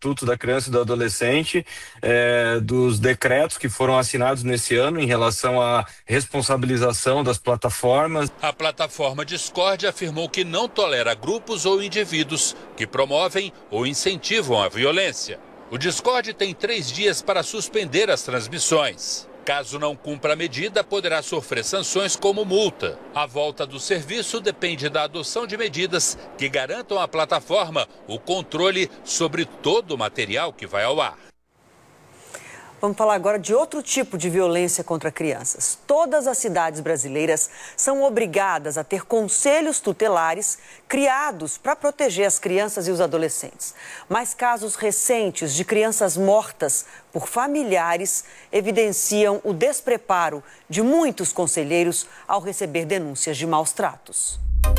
Estatuto da Criança e do Adolescente, dos decretos que foram assinados nesse ano em relação à responsabilização das plataformas. A plataforma Discord afirmou que não tolera grupos ou indivíduos que promovem ou incentivam a violência. O Discord tem 3 dias para suspender as transmissões. Caso não cumpra a medida, poderá sofrer sanções como multa. A volta do serviço depende da adoção de medidas que garantam à plataforma o controle sobre todo o material que vai ao ar. Vamos falar agora de outro tipo de violência contra crianças. Todas as cidades brasileiras são obrigadas a ter conselhos tutelares criados para proteger as crianças e os adolescentes. Mas casos recentes de crianças mortas por familiares evidenciam o despreparo de muitos conselheiros ao receber denúncias de maus tratos.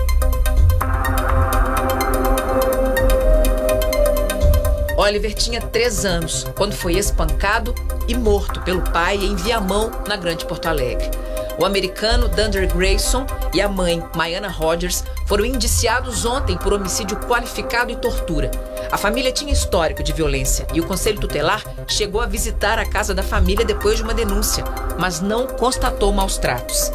Oliver tinha 3 anos quando foi espancado e morto pelo pai em Viamão, na Grande Porto Alegre. O americano Dunder Grayson e a mãe, Maiana Rogers, foram indiciados ontem por homicídio qualificado e tortura. A família tinha histórico de violência e o Conselho Tutelar chegou a visitar a casa da família depois de uma denúncia, mas não constatou maus tratos.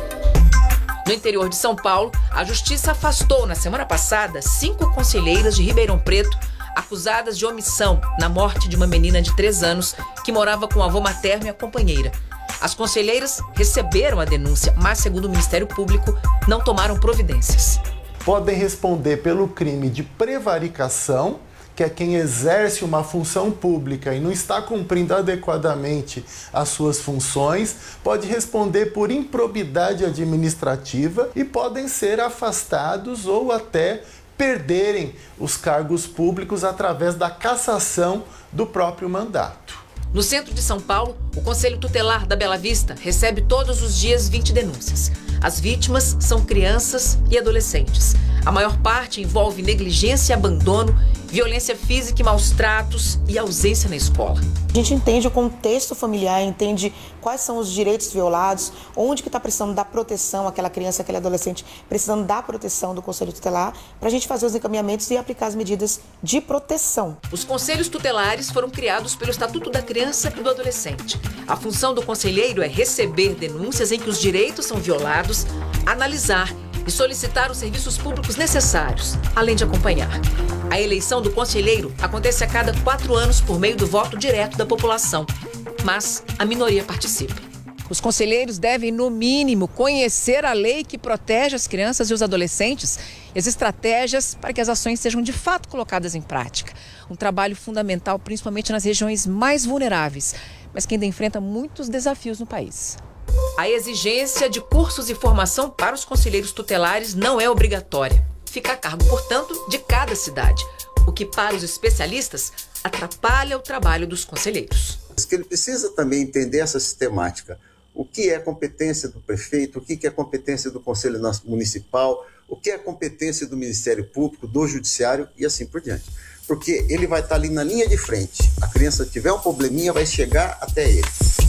No interior de São Paulo, a Justiça afastou na semana passada 5 conselheiras de Ribeirão Preto acusadas de omissão na morte de uma menina de 3 anos que morava com o avô materno e a companheira. As conselheiras receberam a denúncia, mas, segundo o Ministério Público, não tomaram providências. Podem responder pelo crime de prevaricação, que é quem exerce uma função pública e não está cumprindo adequadamente as suas funções, pode responder por improbidade administrativa e podem ser afastados ou até perderem os cargos públicos através da cassação do próprio mandato. No centro de São Paulo, o Conselho Tutelar da Bela Vista recebe todos os dias 20 denúncias. As vítimas são crianças e adolescentes. A maior parte envolve negligência e abandono, violência física e maus tratos e ausência na escola. A gente entende o contexto familiar, entende quais são os direitos violados, onde que está precisando dar proteção àquela criança, aquele adolescente, precisando da proteção do Conselho Tutelar, para a gente fazer os encaminhamentos e aplicar as medidas de proteção. Os conselhos tutelares foram criados pelo Estatuto da Criança e do Adolescente. A função do conselheiro é receber denúncias em que os direitos são violados, analisar e solicitar os serviços públicos necessários, além de acompanhar. A eleição do conselheiro acontece a cada 4 anos por meio do voto direto da população, mas a minoria participa. Os conselheiros devem, no mínimo, conhecer a lei que protege as crianças e os adolescentes e as estratégias para que as ações sejam de fato colocadas em prática. Um trabalho fundamental, principalmente nas regiões mais vulneráveis, mas que ainda enfrenta muitos desafios no país. A exigência de cursos e formação para os conselheiros tutelares não é obrigatória. Fica a cargo, portanto, de cada cidade, o que, para os especialistas, atrapalha o trabalho dos conselheiros. Ele precisa também entender essa sistemática. O que é competência do prefeito, o que é competência do Conselho Municipal, o que é competência do Ministério Público, do Judiciário e assim por diante. Porque ele vai estar ali na linha de frente. A criança tiver um probleminha, vai chegar até ele.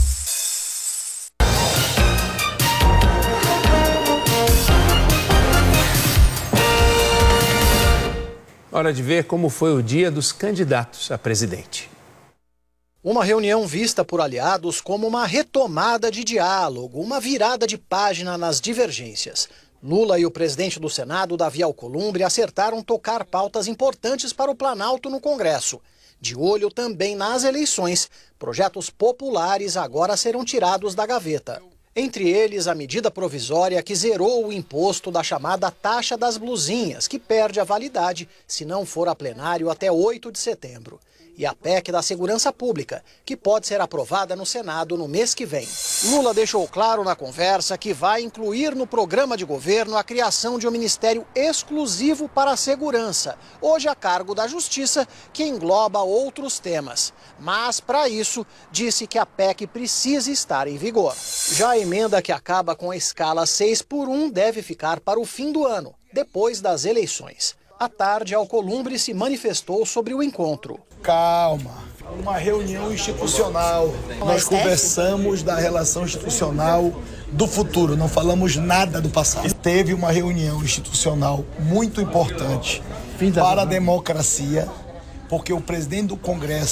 Hora de ver como foi o dia dos candidatos a presidente. Uma reunião vista por aliados como uma retomada de diálogo, uma virada de página nas divergências. Lula e o presidente do Senado, Davi Alcolumbre, acertaram tocar pautas importantes para o Planalto no Congresso. De olho também nas eleições, projetos populares agora serão tirados da gaveta. Entre eles, a medida provisória que zerou o imposto da chamada taxa das blusinhas, que perde a validade se não for a plenário até 8 de setembro. E a PEC da Segurança Pública, que pode ser aprovada no Senado no mês que vem. Lula deixou claro na conversa que vai incluir no programa de governo a criação de um ministério exclusivo para a segurança, hoje a cargo da Justiça, que engloba outros temas. Mas, para isso, disse que a PEC precisa estar em vigor. Já a emenda que acaba com a escala 6x1 deve ficar para o fim do ano, depois das eleições. À tarde, Alcolumbre se manifestou sobre o encontro. Calma, uma reunião institucional. Nós conversamos da relação institucional do futuro, não falamos nada do passado. Teve uma reunião institucional muito importante para a democracia, porque o presidente do Congresso